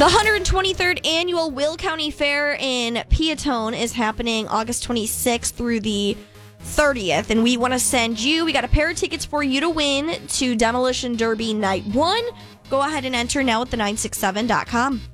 The 123rd Annual Will County Fair in Peatone is happening August 26th through the 30th, and we want to we got a pair of tickets for you to win to Demolition Derby Night 1. Go ahead and enter now at the967.com.